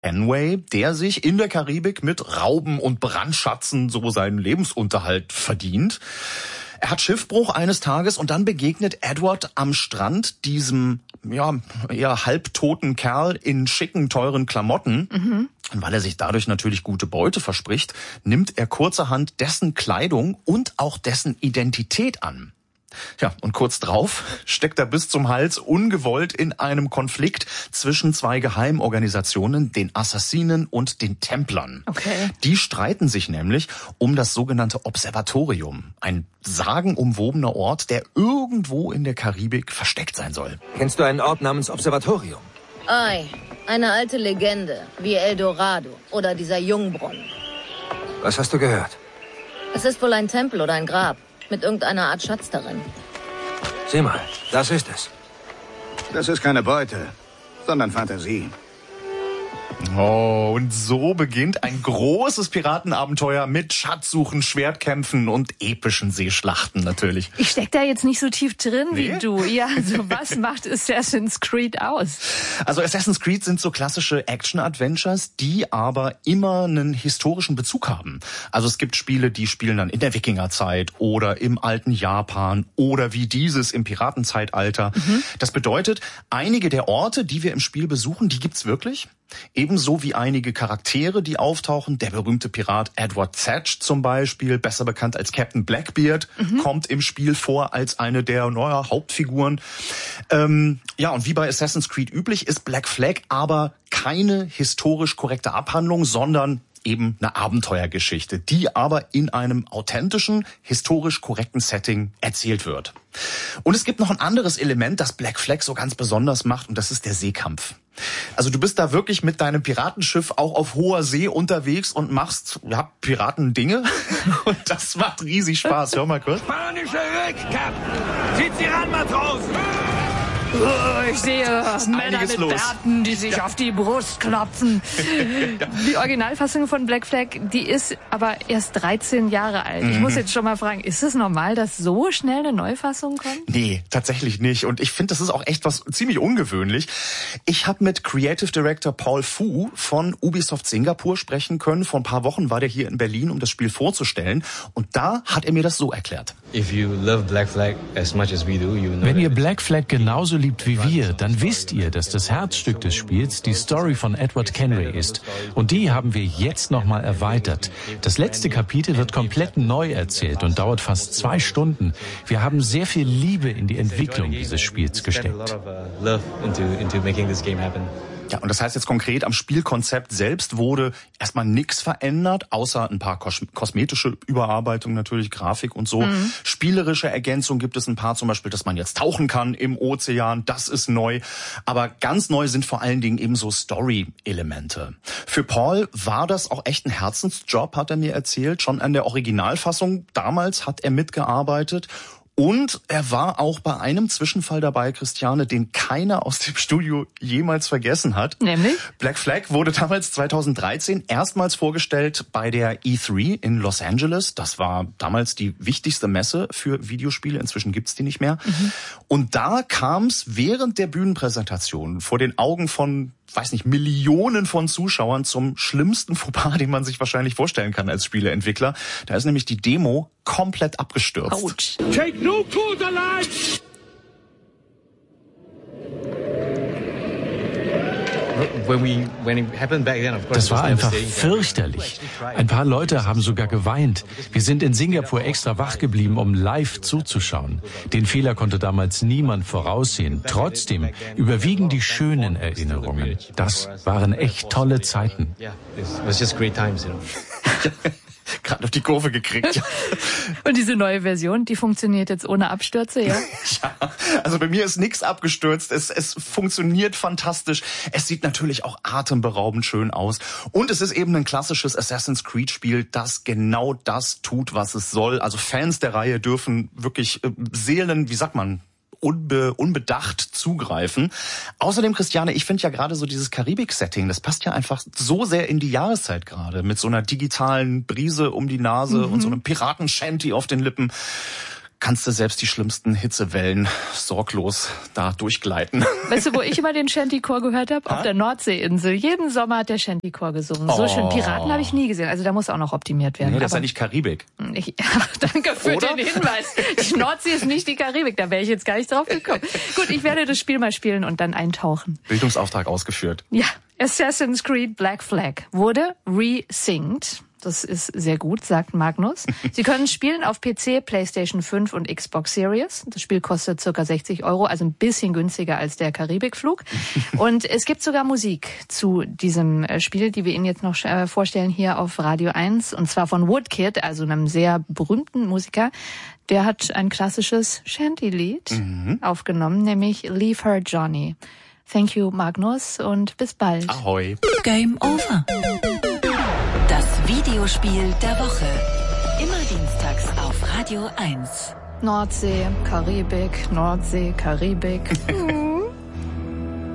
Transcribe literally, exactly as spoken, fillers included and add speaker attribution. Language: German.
Speaker 1: Kenway, der sich in der Karibik mit Rauben und Brandschatzen so seinen Lebensunterhalt verdient. Er hat Schiffbruch eines Tages und dann begegnet Edward am Strand diesem, ja, eher halbtoten Kerl in schicken, teuren Klamotten. Mhm. Und weil er sich dadurch natürlich gute Beute verspricht, nimmt er kurzerhand dessen Kleidung und auch dessen Identität an. Ja, und kurz drauf steckt er bis zum Hals ungewollt in einem Konflikt zwischen zwei Geheimorganisationen, den Assassinen und den Templern.
Speaker 2: Okay.
Speaker 1: Die streiten sich nämlich um das sogenannte Observatorium, ein sagenumwobener Ort, der irgendwo in der Karibik versteckt sein soll.
Speaker 3: Kennst du einen Ort namens Observatorium?
Speaker 4: Ei, eine alte Legende, wie El Dorado oder dieser Jungbrunnen.
Speaker 3: Was hast du gehört?
Speaker 4: Es ist wohl ein Tempel oder ein Grab. Mit irgendeiner Art Schatz darin.
Speaker 3: Sieh mal, das ist es.
Speaker 5: Das ist keine Beute, sondern Fantasie.
Speaker 1: Oh, und so beginnt ein großes Piratenabenteuer mit Schatzsuchen, Schwertkämpfen und epischen Seeschlachten natürlich.
Speaker 2: Ich steck da jetzt nicht so tief drin
Speaker 1: Nee?
Speaker 2: wie du. Ja, also was macht Assassin's Creed aus?
Speaker 1: Also Assassin's Creed sind so klassische Action-Adventures, die aber immer einen historischen Bezug haben. Also es gibt Spiele, die spielen dann in der Wikingerzeit oder im alten Japan oder wie dieses im Piratenzeitalter. Mhm. Das bedeutet, einige der Orte, die wir im Spiel besuchen, die gibt's wirklich. Ebenso wie einige Charaktere, die auftauchen. Der berühmte Pirat Edward Thatch zum Beispiel, besser bekannt als Captain Blackbeard, mhm. kommt im Spiel vor als eine der neuer Hauptfiguren. Ähm, ja, und wie bei Assassin's Creed üblich ist Black Flag aber keine historisch korrekte Abhandlung, sondern eben eine Abenteuergeschichte, die aber in einem authentischen, historisch korrekten Setting erzählt wird. Und es gibt noch ein anderes Element, das Black Flag so ganz besonders macht, und das ist der Seekampf. Also du bist da wirklich mit deinem Piratenschiff auch auf hoher See unterwegs und machst, ja, Piratendinge. Und das macht riesig Spaß. Hör mal kurz.
Speaker 6: Spanische Rückkap! Zieht sie ran, Matrosen!
Speaker 2: Oh, ich sehe Männer mit
Speaker 1: los.
Speaker 2: Bärten, die sich ja. auf die Brust klopfen. Die Originalfassung von Black Flag, die ist aber erst dreizehn Jahre alt. Ich muss jetzt schon mal fragen, ist es normal, dass so schnell eine Neufassung kommt?
Speaker 1: Nee, tatsächlich nicht. Und ich finde, das ist auch echt was ziemlich ungewöhnlich. Ich habe mit Creative Director Paul Fu von Ubisoft Singapur sprechen können. Vor ein paar Wochen war der hier in Berlin, um das Spiel vorzustellen. Und da hat er mir das so erklärt.
Speaker 7: Wenn ihr Black Flag genauso liebt wie wir, dann wisst ihr, dass das Herzstück des Spiels die Story von Edward Kenway ist. Und die haben wir jetzt nochmal erweitert. Das letzte Kapitel wird komplett neu erzählt und dauert fast zwei Stunden. Wir haben sehr viel Liebe in die Entwicklung dieses Spiels gesteckt.
Speaker 1: Ja, und das heißt jetzt konkret, am Spielkonzept selbst wurde erstmal nichts verändert, außer ein paar kos- kosmetische Überarbeitungen natürlich, Grafik und so. Mhm. Spielerische Ergänzung gibt es ein paar, zum Beispiel, dass man jetzt tauchen kann im Ozean, das ist neu. Aber ganz neu sind vor allen Dingen eben so Story-Elemente. Für Paul war das auch echt ein Herzensjob, hat er mir erzählt. Schon an der Originalfassung damals hat er mitgearbeitet. Und er war auch bei einem Zwischenfall dabei, Christiane, den keiner aus dem Studio jemals vergessen hat.
Speaker 2: Nämlich?
Speaker 1: Black Flag wurde damals zweitausenddreizehn erstmals vorgestellt bei der E drei in Los Angeles. Das war damals die wichtigste Messe für Videospiele. Inzwischen gibt's die nicht mehr. Mhm. Und da kam's während der Bühnenpräsentation vor den Augen von, weiß nicht, Millionen von Zuschauern zum schlimmsten Fauxpas, den man sich wahrscheinlich vorstellen kann als Spieleentwickler. Da ist nämlich die Demo komplett abgestürzt.
Speaker 2: Ouch.
Speaker 6: Take no further life!
Speaker 7: Das war einfach fürchterlich. Ein paar Leute haben sogar geweint. Wir sind in Singapur extra wach geblieben, um live zuzuschauen. Den Fehler konnte damals niemand voraussehen. Trotzdem überwiegen die schönen Erinnerungen. Das waren echt tolle Zeiten.
Speaker 1: Gerade auf die Kurve gekriegt. Ja.
Speaker 2: Und diese neue Version, die funktioniert jetzt ohne Abstürze, ja?
Speaker 1: Ja, also bei mir ist nichts abgestürzt. Es, es funktioniert fantastisch. Es sieht natürlich auch atemberaubend schön aus. Und es ist eben ein klassisches Assassin's Creed Spiel, das genau das tut, was es soll. Also Fans der Reihe dürfen wirklich äh, Seelen, wie sagt man, Unbe, unbedacht zugreifen. Außerdem, Christiane, ich finde ja gerade so dieses Karibik-Setting, das passt ja einfach so sehr in die Jahreszeit gerade. Mit so einer digitalen Brise um die Nase mhm. und so einem Piraten-Shanty auf den Lippen. kannst du selbst die schlimmsten Hitzewellen sorglos da durchgleiten.
Speaker 2: Weißt du, wo ich immer den Shantychor gehört habe? Auf der Nordseeinsel. Jeden Sommer hat der Shantychor gesungen. So
Speaker 1: Oh.
Speaker 2: schön. Piraten habe ich nie gesehen. Also da muss auch noch optimiert werden.
Speaker 1: Nee, das ist
Speaker 2: Aber
Speaker 1: ja nicht Karibik.
Speaker 2: ich, danke für
Speaker 1: Oder?
Speaker 2: den Hinweis. Die Nordsee ist nicht die Karibik. Da wäre ich jetzt gar nicht drauf gekommen. Gut, ich werde das Spiel mal spielen und dann eintauchen.
Speaker 1: Bildungsauftrag ausgeführt.
Speaker 2: Ja, Assassin's Creed Black Flag wurde re-synced. Das ist sehr gut, sagt Magnus. Sie können spielen auf P C, PlayStation fünf und Xbox Series. Das Spiel kostet circa sechzig Euro, also ein bisschen günstiger als der Karibikflug. Und es gibt sogar Musik zu diesem Spiel, die wir Ihnen jetzt noch vorstellen hier auf Radio eins. Und zwar von Woodkid, also einem sehr berühmten Musiker. Der hat ein klassisches Shanty-Lied mhm. aufgenommen, nämlich Leave Her Johnny. Thank you, Magnus, und bis bald.
Speaker 1: Ahoi.
Speaker 8: Game over. Das Videospiel der Woche. Immer dienstags auf Radio eins.
Speaker 2: Nordsee, Karibik, Nordsee, Karibik.